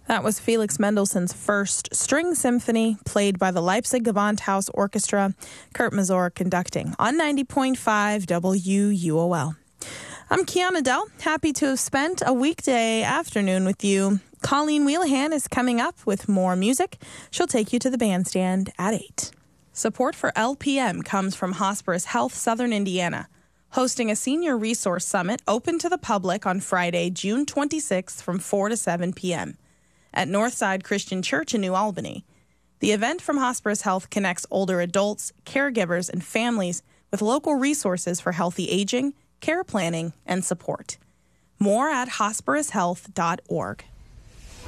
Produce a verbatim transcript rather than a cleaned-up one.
That was Felix Mendelssohn's First String Symphony, played by the Leipzig Gewandhaus Orchestra, Kurt Mazur conducting on ninety point five W U O L. I'm Kiana Dell, happy to have spent a weekday afternoon with you. Colleen Wheelahan is coming up with more music. She'll take you to the bandstand at eight. Support for L P M comes from Hosperis Health Southern Indiana, hosting a senior resource summit open to the public on Friday, June twenty-sixth from four to seven p.m. at Northside Christian Church in New Albany. The event from Hosperis Health connects older adults, caregivers, and families with local resources for healthy aging, care planning, and support. More at hosperis health dot org.